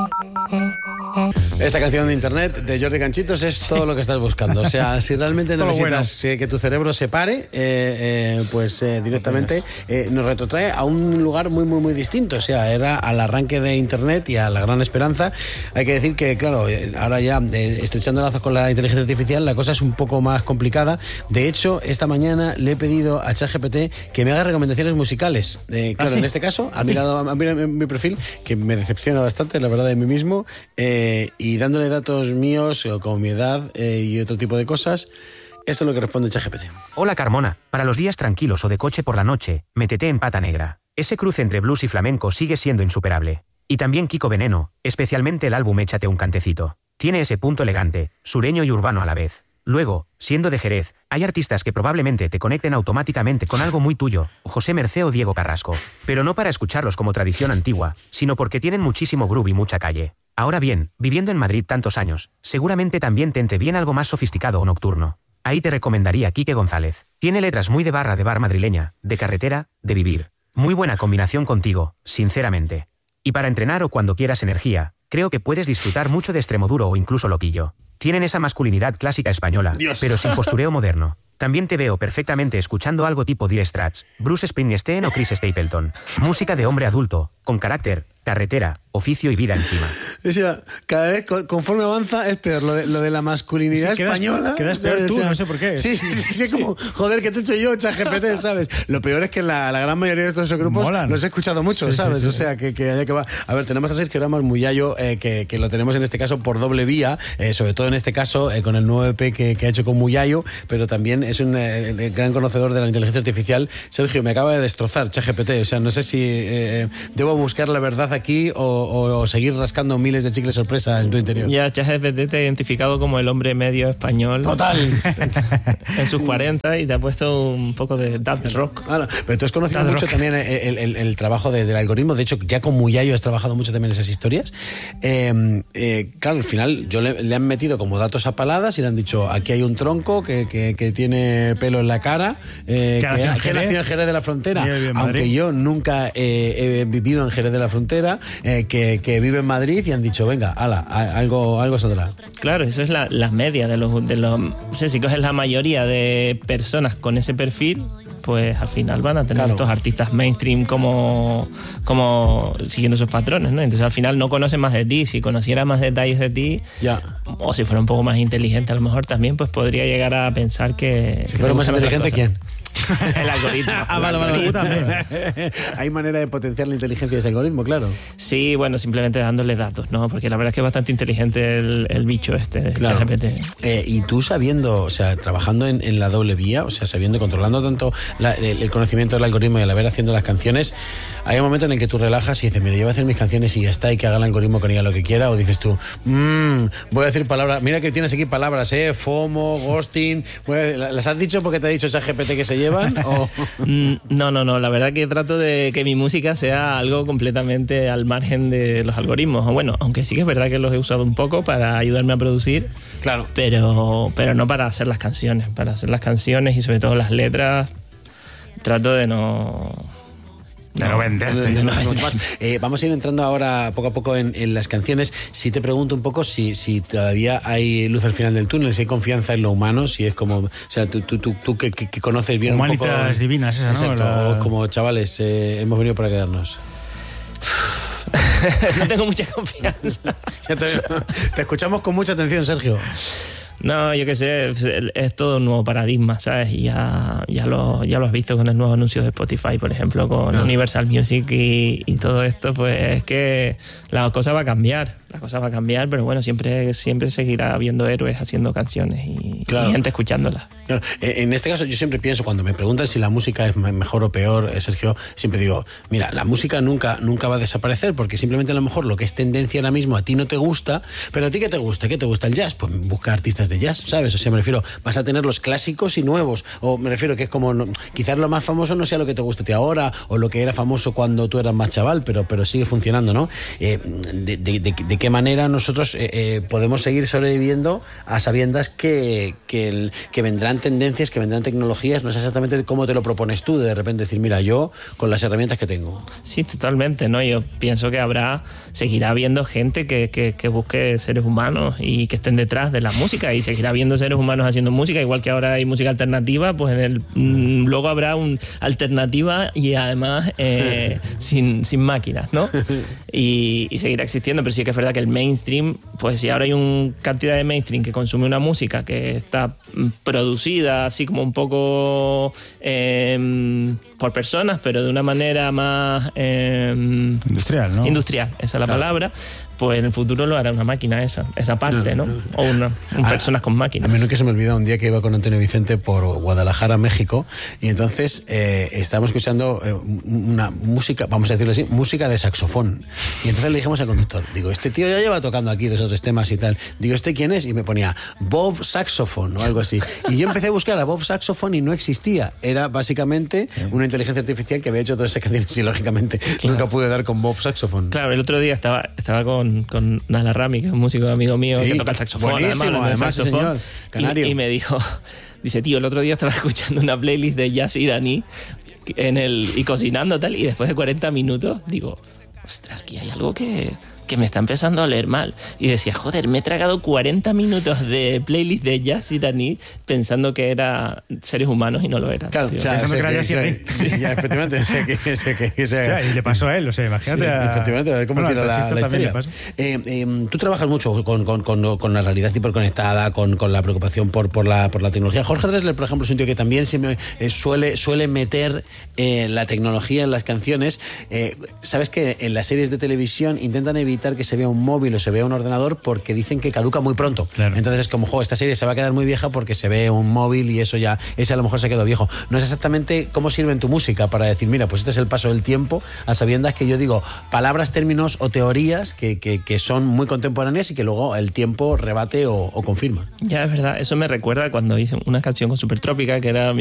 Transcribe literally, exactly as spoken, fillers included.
Esa canción de internet de Jordi Canchitos es todo lo que estás buscando. O sea, si realmente necesitas bueno. que tu cerebro se pare, eh, eh, pues eh, directamente eh, nos retrotrae a un lugar muy, muy, muy distinto. O sea, era al arranque de internet y a la gran esperanza. Hay que decir que, claro, ahora ya eh, estrechando lazos con la inteligencia artificial, la cosa es un poco más complicada. De hecho, esta mañana le he pedido a ChatGPT que me haga recomendaciones musicales. Eh, claro, ¿Ah, sí? En este caso, ha mirado, ha mirado mi perfil, que me decepciona bastante, la verdad, de mí mismo. Eh, y dándole datos míos, como mi edad eh, y otro tipo de cosas, esto es lo que responde ChatGPT. Hola Carmona, para los días tranquilos o de coche por la noche, métete en Pata Negra. Ese cruce entre blues y flamenco sigue siendo insuperable. Y también Kiko Veneno, especialmente el álbum Échate un cantecito. Tiene ese punto elegante, sureño y urbano a la vez. Luego, siendo de Jerez, hay artistas que probablemente te conecten automáticamente con algo muy tuyo, José Mercé o Diego Carrasco. Pero no para escucharlos como tradición antigua, sino porque tienen muchísimo groove y mucha calle. Ahora bien, viviendo en Madrid tantos años, seguramente también te entre bien algo más sofisticado o nocturno. Ahí te recomendaría Quique González. Tiene letras muy de barra de bar madrileña, de carretera, de vivir. Muy buena combinación contigo, sinceramente. Y para entrenar o cuando quieras energía, creo que puedes disfrutar mucho de Extremoduro o incluso Loquillo. Tienen esa masculinidad clásica española, Dios. Pero sin postureo moderno. También te veo perfectamente escuchando algo tipo Dire Straits, Bruce Springsteen o Chris Stapleton. Música de hombre adulto, con carácter, carretera, oficio y vida encima. O sea, cada vez conforme avanza es peor lo de, lo de la masculinidad sí, quedas, española. Quedas peor tú, o sea, no sé por qué. Sí, sí, sí, sí, como, joder, ¿qué te he hecho yo, ChatGPT, sabes? Lo peor es que la, la gran mayoría de estos grupos Molan. los he escuchado mucho, sí, ¿sabes? Sí, sí, o sea, que, que, que va. A ver, tenemos a Sergio Ramos Muyayo, eh, que, que lo tenemos en este caso por doble vía, eh, sobre todo en este caso eh, con el nuevo E P que, que ha hecho con Muyayo, pero también es un eh, gran conocedor de la inteligencia artificial. Sergio, me acaba de destrozar ChatGPT, o sea, no sé si eh, debo buscar la verdad aquí o, o, o seguir rascando miles de chicles sorpresa en tu interior. Ya, ChatGPT te ha identificado como el hombre medio español. Total. En sus cuarenta y te ha puesto un poco de dub rock. Claro, pero tú has conocido dub mucho rock. También el, el, el trabajo de, del algoritmo. De hecho, ya con Muyayo has trabajado mucho también esas historias. Eh, eh, claro, al final yo le, le han metido como datos a paladas y le han dicho, aquí hay un tronco que, que, que tiene pelo en la cara, eh, que, que, que nació en Jerez de la Frontera, aunque yo nunca eh, he vivido en Jerez de la Frontera, eh, que, que vive en Madrid, y han dicho, venga, ala, algo, algo saldrá. Claro, eso es la, la media de los, de los... No sé, si coges la mayoría de personas con ese perfil, pues al final van a tener claro. estos artistas mainstream como, como siguiendo esos patrones, ¿no? Entonces al final no conocen más de ti. Si conociera más detalles de ti, ya. o si fuera un poco más inteligente a lo mejor también, pues podría llegar a pensar que... Si fuera más inteligente, ¿quién? El algoritmo. Ah, vale, vale, también. Hay manera de potenciar la inteligencia de ese algoritmo, claro. Sí, bueno, simplemente dándole datos, ¿no? Porque la verdad es que es bastante inteligente el, el bicho este, claro. ChatGPT. Eh, y tú sabiendo, o sea, trabajando en, en la doble vía, o sea, sabiendo, controlando tanto la, el, el conocimiento del algoritmo y al haber haciendo las canciones, hay un momento en el que tú relajas y dices, mira, yo voy a hacer mis canciones y ya está, y que haga el algoritmo con ella lo que quiera, o dices tú, mmm, voy a decir palabras, mira que tienes aquí palabras, eh, FOMO, ghosting, ¿las has dicho porque te ha dicho ChatGPT que se llevan? ¿O? No, no, no, la verdad que trato de que mi música sea algo completamente al margen de los algoritmos, o bueno, aunque sí que es verdad que los he usado un poco para ayudarme a producir, claro, pero, pero no para hacer las canciones, para hacer las canciones y sobre todo las letras trato de no... De no, no venderte. De, de no, eh, vamos a ir entrando ahora poco a poco en, en las canciones. Si te pregunto un poco si, si todavía hay luz al final del túnel, si hay confianza en lo humano, si es como, o sea, tú, tú, tú, tú que, que conoces bien Humanitas un poco... divinas, esa, exacto, ¿no? La... como chavales, eh, hemos venido para quedarnos. No tengo mucha confianza. Ya te, te escuchamos con mucha atención, Sergio. No, yo qué sé, es todo un nuevo paradigma, ¿sabes? Y ya, ya, lo, ya lo has visto con el nuevo anuncio de Spotify, por ejemplo, con no. Universal Music y, y todo esto, pues es que la cosa va a cambiar, la cosa va a cambiar, pero bueno, siempre, siempre seguirá habiendo héroes haciendo canciones y, claro. y gente escuchándolas. Claro. En este caso yo siempre pienso, cuando me preguntan si la música es mejor o peor, Sergio, siempre digo, mira, la música nunca, nunca va a desaparecer, porque simplemente a lo mejor lo que es tendencia ahora mismo a ti no te gusta, pero a ti ¿qué te gusta? ¿Qué te gusta el jazz? Pues busca artistas máquinas de jazz, ¿sabes? O sea, me refiero, vas a tener los clásicos y nuevos, o me refiero que es como, no, quizás lo más famoso no sea lo que te guste a ti ahora, o lo que era famoso cuando tú eras más chaval, pero, pero sigue funcionando, ¿no? Eh, de, de, de, de qué manera nosotros eh, eh, podemos seguir sobreviviendo a sabiendas que, que, el, que vendrán tendencias, que vendrán tecnologías, no sé exactamente cómo te lo propones tú, de repente decir, mira, yo con las herramientas que tengo. Sí, totalmente, ¿no? Yo pienso que habrá, seguirá habiendo gente que, que, que busque seres humanos y que estén detrás de la música, y seguirá habiendo seres humanos haciendo música, igual que ahora hay música alternativa, pues en el, mm, luego habrá una alternativa y además eh, sin, sin máquinas, ¿no? Y, y seguirá existiendo, pero sí que es verdad que el mainstream, pues si ahora hay una cantidad de mainstream que consume una música que está producida así como un poco eh, por personas, pero de una manera más eh, industrial, ¿no? Industrial, esa es la claro. palabra. Pues en el futuro lo hará una máquina esa, esa parte, ¿no? no, no. O una, un a, personas con máquinas. A mí no que se me olvida un día que iba con Antonio Vicente por Guadalajara, México, y entonces eh, estábamos escuchando eh, una música, vamos a decirlo así, música de saxofón. Y entonces le dijimos al conductor, digo, este tío ya lleva tocando aquí dos o tres temas y tal. Digo, ¿este quién es? Y me ponía Bob Saxophone o algo así. Y yo empecé a buscar a Bob Saxophone y no existía. Era básicamente sí. una inteligencia artificial que había hecho todas esas canciones y lógicamente claro. nunca pude dar con Bob Saxophone. Claro, el otro día estaba, estaba con con Nala Rami, que es un músico amigo mío sí, que toca el saxofón, buenísimo, además, además el saxofón, señor, canario. Y, y me dijo, dice, tío, el otro día estaba escuchando una playlist de jazz iraní en el, y cocinando tal, y después de cuarenta minutos digo, ostras, aquí hay algo que... que me está empezando a oler mal. Y decía, joder, me he tragado cuarenta minutos de playlist de jazz iraní pensando que eran seres humanos y no lo eran. Claro, o sea, pensando que era jazz iraní. Sí, ya, efectivamente. Sé que, sé que, sé. O sea, y le pasó a él, o sea, imagínate. Sí, a... Efectivamente, a ver cómo bueno, tira la, la historia. Eh, eh, tú trabajas mucho con, con, con, con la realidad hiperconectada, con, con la preocupación por, por, la, por la tecnología. Jorge Drexler, por ejemplo, es un tío que también se me, eh, suele, suele meter eh, la tecnología en las canciones. Eh, Sabes que en las series de televisión intentan evitar que se vea un móvil o se vea un ordenador porque dicen que caduca muy pronto. Claro. Entonces es como, jo, esta serie se va a quedar muy vieja porque se ve un móvil y eso ya, ese a lo mejor se quedó viejo. No es exactamente cómo sirve en tu música para decir, mira, pues este es el paso del tiempo, a sabiendas que yo digo palabras, términos o teorías que, que, que son muy contemporáneas y que luego el tiempo rebate o, o confirma. Ya, es verdad. Eso me recuerda cuando hice una canción con Supertrópica, que era